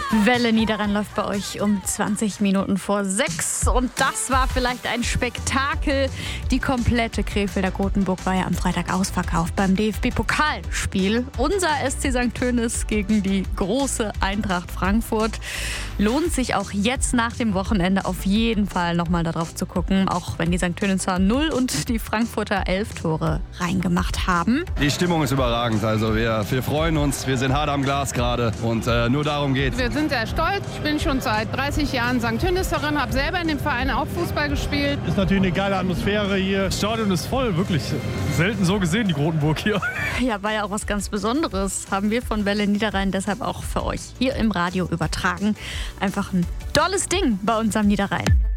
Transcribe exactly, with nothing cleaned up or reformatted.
Welle Niederrhein läuft bei euch um zwanzig Minuten vor sechs. Und das war vielleicht ein Spektakel. Die komplette Krefelder Grotenburg war ja am Freitag ausverkauft beim D F B-Pokalspiel. Unser S C Sankt Tönis gegen die große Eintracht Frankfurt. Lohnt sich auch jetzt nach dem Wochenende auf jeden Fall nochmal darauf zu gucken, auch wenn die Sankt Töniser null und die Frankfurter elf Tore reingemacht haben. Die Stimmung ist überragend. Also wir, wir freuen uns, wir sind hart am Glas gerade und äh, nur darum geht's. Wir sind sehr stolz. Ich bin schon seit dreißig Jahren Sankt Töniserin, habe selber in dem Verein auch Fußball gespielt. Ist natürlich eine geile Atmosphäre hier. Das Stadion ist voll, wirklich selten so gesehen, die Grotenburg hier. Ja, war ja auch was ganz Besonderes. Haben wir von Welle Niederrhein deshalb auch für euch hier im Radio übertragen. Einfach ein tolles Ding bei uns am Niederrhein.